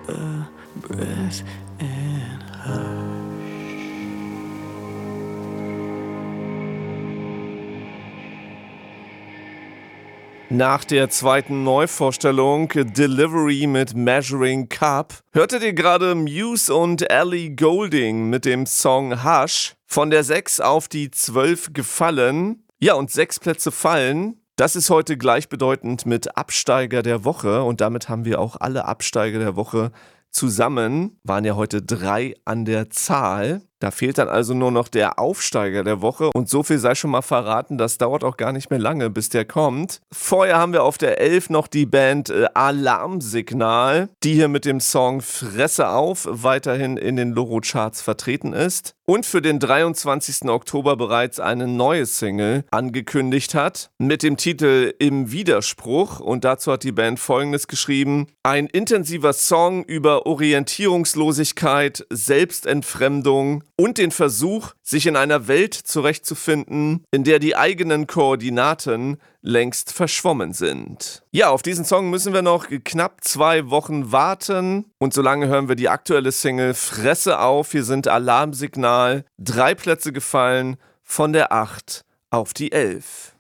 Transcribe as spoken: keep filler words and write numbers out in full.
a breath and hush. Nach der zweiten Neuvorstellung Delivery mit Measuring Cup hörtet ihr gerade Muse und Ellie Goulding mit dem Song Hush. Von der sechs auf die zwölf gefallen. Ja, und sechs Plätze fallen. Das ist heute gleichbedeutend mit Absteiger der Woche. Und damit haben wir auch alle Absteiger der Woche zusammen. Waren ja heute drei an der Zahl. Da fehlt dann also nur noch der Aufsteiger der Woche. Und so viel sei schon mal verraten, das dauert auch gar nicht mehr lange, bis der kommt. Vorher haben wir auf der elf noch die Band äh, Alarmsignal, die hier mit dem Song Fresse auf weiterhin in den Loro-Charts vertreten ist. Und für den dreiundzwanzigsten Oktober bereits eine neue Single angekündigt hat. Mit dem Titel Im Widerspruch. Und dazu hat die Band Folgendes geschrieben. Ein intensiver Song über Orientierungslosigkeit, Selbstentfremdung und den Versuch, sich in einer Welt zurechtzufinden, in der die eigenen Koordinaten längst verschwommen sind. Ja, auf diesen Song müssen wir noch knapp zwei Wochen warten. Und solange hören wir die aktuelle Single Fresse auf. Hier sind Alarmsignal. Drei Plätze gefallen von der acht auf die elf.